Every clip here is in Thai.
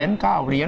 เหรียญ9 เหรียญ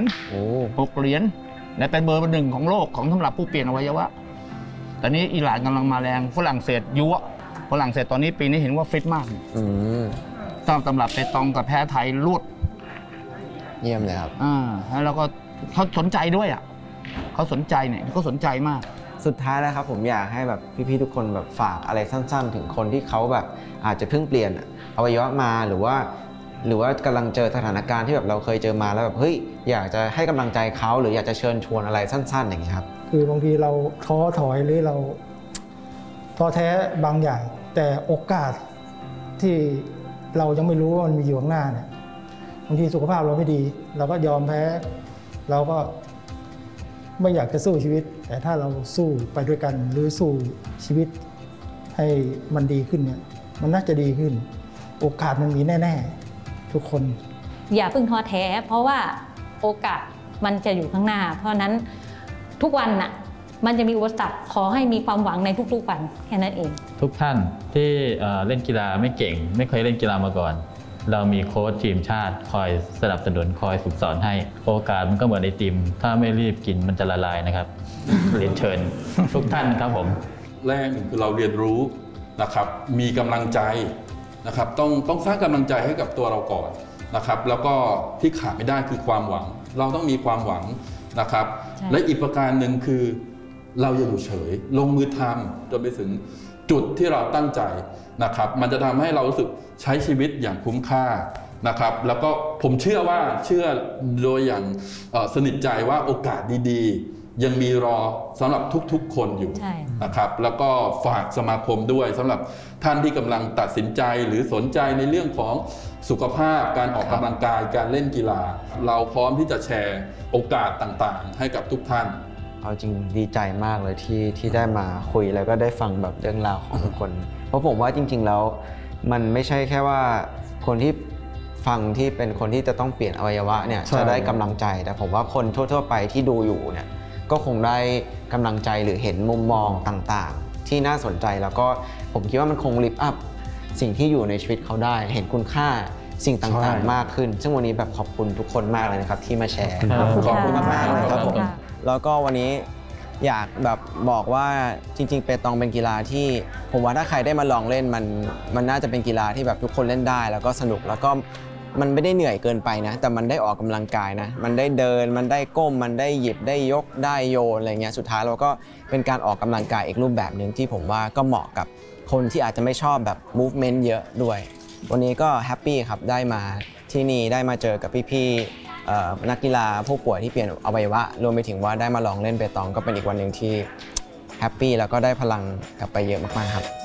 6 เหรียญและเป็นเบอร์1ของโลกของสำหรับผู้เปลี่ยนอวัยวะตอนนี้อิหร่านกำลังมาแรงฝรั่งเศสยั่วฝรั่งเศสตอนนี้ปีนี้เห็นว่าฟิตมากต้องตำรับเปตองกับแพ้ไทยรวดเยี่ยมเลยครับแล้วก็เขาสนใจด้วยเขาสนใจเนี่ยเขาสนใจมากสุดท้ายแล้วครับผมอยากให้แบบพี่ๆทุกคนแบบฝากอะไรสั้นๆถึงคนที่เขาแบบอาจจะเพิ่งเปลี่ยนอวัยวะมาหรือว่ากำลังเจอสถานการณ์ที่แบบเราเคยเจอมาแล้วแบบเฮ้ยอยากจะให้กำลังใจเขาหรืออยากจะเชิญชวนอะไรสั้นๆอย่างนี้ครับคือบางทีเราท้อถอยหรือเราท้อแท้บางอย่างแต่โอกาสที่เรายังไม่รู้ว่ามันมีอยู่ข้างหน้าเนี่ยบางทีสุขภาพเราไม่ดีเราก็ยอมแพ้เราก็ไม่อยากจะสู้ชีวิตแต่ถ้าเราสู้ไปด้วยกันหรือสู้ชีวิตให้มันดีขึ้นเนี่ยมันน่าจะดีขึ้นโอกาสมันมีแน่ๆทุกคนอย่าเพิ่งท้อแท้เพราะว่าโอกาสมันจะอยู่ข้างหน้าเพราะนั้นทุกวันน่ะมันจะมีอุปสรรคขอให้มีความหวังในทุกๆวันแค่นั้นเองทุกท่านที่เล่นกีฬาไม่เก่งไม่เคยเล่นกีฬามาก่อนเรามีโค้ชทีมชาติคอยสนับสนุนคอยฝึกสอนให้โอกาสมันก็เหมือนไอติมถ้าไม่รีบกินมันจะละลายนะครับ เรียนเชิญทุกท่านครับผมแรกหนึ่งคือเราเรียนรู้นะครับมีกำลังใจนะครับต้องสร้างกำลังใจให้กับตัวเราก่อนนะครับแล้วก็ที่ขาดไม่ได้คือความหวังเราต้องมีความหวังนะครับและอีกประการหนึ่งคือเราอย่าอยู่เฉยลงมือทำจนไปถึงจุดที่เราตั้งใจนะครับมันจะทำให้เรารู้สึกใช้ชีวิตอย่างคุ้มค่านะครับแล้วก็ผมเชื่อโดยอย่างสนิทใจว่าโอกาสดีๆยังมีรอสำหรับทุกๆคนอยู่นะครับแล้วก็ฝากสมาคมด้วยสำหรับท่านที่กำลังตัดสินใจหรือสนใจในเรื่องของสุขภาพการออกกำลังกายการเล่นกีฬาเราพร้อมที่จะแชร์โอกาสต่างๆให้กับทุกท่านเอาจริงดีใจมากเลยที่ได้มาคุยแล้วก็ได้ฟังแบบเรื่องราวของทุกคนเพราะผมว่าจริงๆแล้วมันไม่ใช่แค่ว่าคนที่ฟังที่เป็นคนที่จะต้องเปลี่ยนอวัยวะเนี่ยจะได้กำลังใจแต่ผมว่าคนทั่วๆไปที่ดูอยู่เนี่ยก็คงได้กำลังใจหรือเห็นมุมมองต่างๆที่น่าสนใจแล้วก็ผมคิดว่ามันคงลิฟต์อัพสิ่งที่อยู่ในชีวิตเขาได้เห็นคุณค่าสิ่งต่างๆมากขึ้นซึ่งวันนี้แบบขอบคุณทุกคนมากเลยนะครับที่มาแชร์ขอบคุณมากๆเลยครับผมแล้วก็วันนี้อยากแบบบอกว่าจริงๆเปตองเป็นกีฬาที่ผมว่าถ้าใครได้มาลองเล่นมันน่าจะเป็นกีฬาที่แบบทุกคนเล่นได้แล้วก็สนุกแล้วก็มันไม่ได้เหนื่อยเกินไปนะแต่มันได้ออกกำลังกายนะมันได้เดินมันได้ก้มมันได้หยิบได้ยกได้โยนอะไรเงี้ยสุดท้ายเราก็เป็นการออกกำลังกายอีกรูปแบบหนึ่งที่ผมว่าก็เหมาะกับคนที่อาจจะไม่ชอบแบบ movement เยอะด้วยวันนี้ก็แฮปปี้ครับได้มาที่นี่ได้มาเจอกับพี่ๆนักกีฬาผู้ป่วยที่เปลี่ยนอวัยวะรวมไปถึงว่าได้มาลองเล่นเปตองก็เป็นอีกวันหนึ่งที่แฮปปี้แล้วก็ได้พลังกลับไปเยอะมากๆครับ